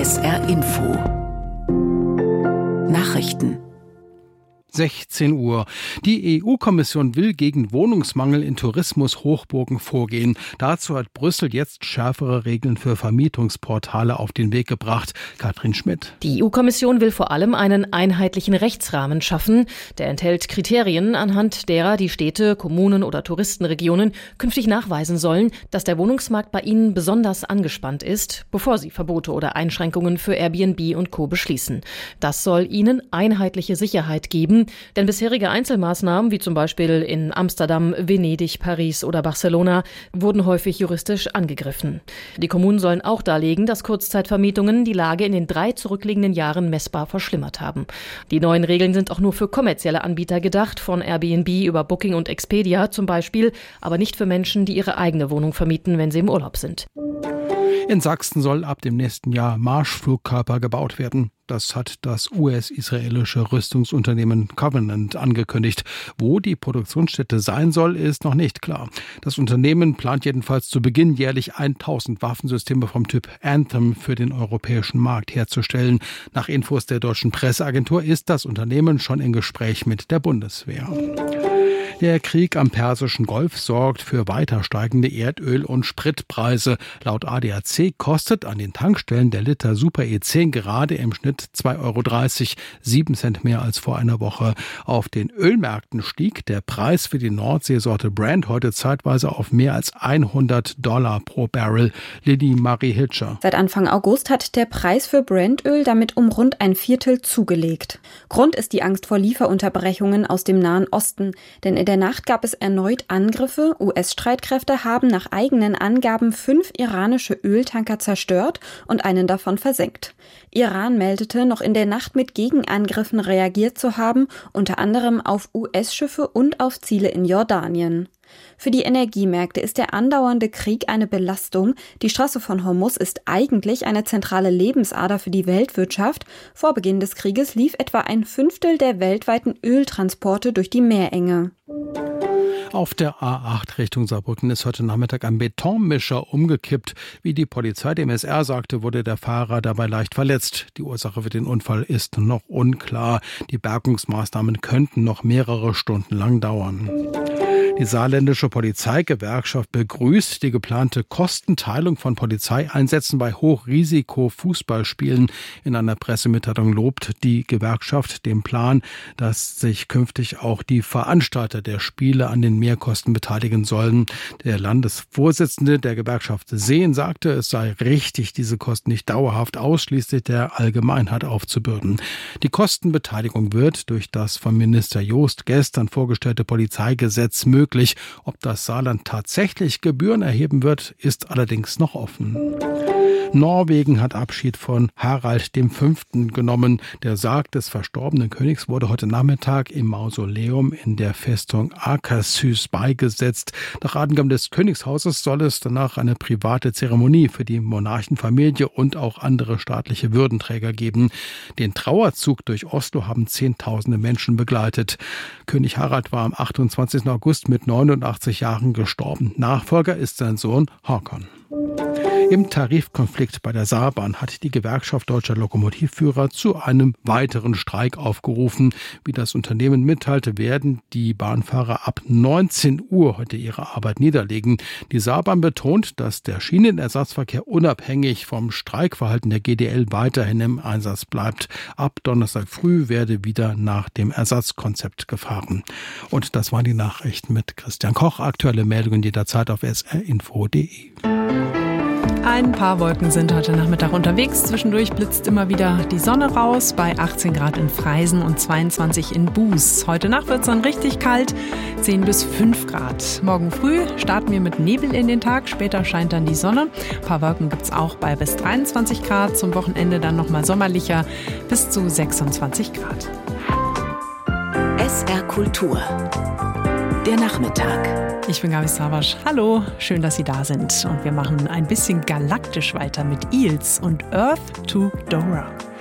SR Info Nachrichten 16 Uhr. Die EU-Kommission will gegen Wohnungsmangel in Tourismushochburgen vorgehen. Dazu hat Brüssel jetzt schärfere Regeln für Vermietungsportale auf den Weg gebracht. Katrin Schmidt. Die EU-Kommission will vor allem einen einheitlichen Rechtsrahmen schaffen. Der enthält Kriterien, anhand derer die Städte, Kommunen oder Touristenregionen künftig nachweisen sollen, dass der Wohnungsmarkt bei ihnen besonders angespannt ist, bevor sie Verbote oder Einschränkungen für Airbnb und Co. beschließen. Das soll ihnen einheitliche Sicherheit geben. Denn bisherige Einzelmaßnahmen, wie zum Beispiel in Amsterdam, Venedig, Paris oder Barcelona, wurden häufig juristisch angegriffen. Die Kommunen sollen auch darlegen, dass Kurzzeitvermietungen die Lage in den 3 zurückliegenden Jahren messbar verschlimmert haben. Die neuen Regeln sind auch nur für kommerzielle Anbieter gedacht, von Airbnb über Booking und Expedia zum Beispiel, aber nicht für Menschen, die ihre eigene Wohnung vermieten, wenn sie im Urlaub sind. In Sachsen soll ab dem nächsten Jahr Marschflugkörper gebaut werden. Das hat das US-israelische Rüstungsunternehmen Covenant angekündigt. Wo die Produktionsstätte sein soll, ist noch nicht klar. Das Unternehmen plant jedenfalls zu Beginn jährlich 1000 Waffensysteme vom Typ Anthem für den europäischen Markt herzustellen. Nach Infos der deutschen Presseagentur ist das Unternehmen schon in Gespräch mit der Bundeswehr. Der Krieg am Persischen Golf sorgt für weiter steigende Erdöl- und Spritpreise. Laut ADAC kostet an den Tankstellen der Liter Super E10 gerade im Schnitt 2,30 €, 7 Cent mehr als vor einer Woche. Auf den Ölmärkten stieg der Preis für die Nordseesorte Brent heute zeitweise auf mehr als $100 pro Barrel. Lili Marie Hitscher. Seit Anfang August hat der Preis für Brentöl damit um rund ein Viertel zugelegt. Grund ist die Angst vor Lieferunterbrechungen aus dem Nahen Osten, denn in der Nacht gab es erneut Angriffe. US-Streitkräfte haben nach eigenen Angaben 5 iranische Öltanker zerstört und einen davon versenkt. Iran meldete, noch in der Nacht mit Gegenangriffen reagiert zu haben, unter anderem auf US-Schiffe und auf Ziele in Jordanien. Für die Energiemärkte ist der andauernde Krieg eine Belastung. Die Straße von Hormuz ist eigentlich eine zentrale Lebensader für die Weltwirtschaft. Vor Beginn des Krieges lief etwa ein Fünftel der weltweiten Öltransporte durch die Meerenge. Auf der A8 Richtung Saarbrücken ist heute Nachmittag ein Betonmischer umgekippt. Wie die Polizei dem SR sagte, wurde der Fahrer dabei leicht verletzt. Die Ursache für den Unfall ist noch unklar. Die Bergungsmaßnahmen könnten noch mehrere Stunden lang dauern. Die saarländische Polizeigewerkschaft begrüßt die geplante Kostenteilung von Polizeieinsätzen bei Hochrisiko-Fußballspielen. In einer Pressemitteilung lobt die Gewerkschaft den Plan, dass sich künftig auch die Veranstalter der Spiele an den Mehrkosten beteiligen sollen. Der Landesvorsitzende der Gewerkschaft Seen sagte, es sei richtig, diese Kosten nicht dauerhaft ausschließlich der Allgemeinheit aufzubürden. Die Kostenbeteiligung wird durch das von Minister Joost gestern vorgestellte Polizeigesetz möglich. Ob das Saarland tatsächlich Gebühren erheben wird, ist allerdings noch offen. Norwegen hat Abschied von Harald V. genommen. Der Sarg des verstorbenen Königs wurde heute Nachmittag im Mausoleum in der Festung Akershus beigesetzt. Nach Angaben des Königshauses soll es danach eine private Zeremonie für die Monarchenfamilie und auch andere staatliche Würdenträger geben. Den Trauerzug durch Oslo haben Zehntausende Menschen begleitet. König Harald war am 28. August mit 89 Jahren gestorben. Nachfolger ist sein Sohn Håkon. Im Tarifkonflikt bei der Saarbahn hat die Gewerkschaft Deutscher Lokomotivführer zu einem weiteren Streik aufgerufen. Wie das Unternehmen mitteilte, werden die Bahnfahrer ab 19 Uhr heute ihre Arbeit niederlegen. Die Saarbahn betont, dass der Schienenersatzverkehr unabhängig vom Streikverhalten der GDL weiterhin im Einsatz bleibt. Ab Donnerstag früh werde wieder nach dem Ersatzkonzept gefahren. Und das waren die Nachrichten mit Christian Koch. Aktuelle Meldungen jederzeit auf srinfo.de. Ein paar Wolken sind heute Nachmittag unterwegs. Zwischendurch blitzt immer wieder die Sonne raus bei 18 Grad in Freisen und 22 in Buß. Heute Nacht wird es dann richtig kalt, 10 bis 5 Grad. Morgen früh starten wir mit Nebel in den Tag, später scheint dann die Sonne. Ein paar Wolken gibt es auch bei bis 23 Grad. Zum Wochenende dann nochmal sommerlicher bis zu 26 Grad. SR Kultur. Der Nachmittag. Ich bin Gabi Savasch. Hallo, schön, dass Sie da sind. Und wir machen ein bisschen galaktisch weiter mit Eels und Earth to Dora.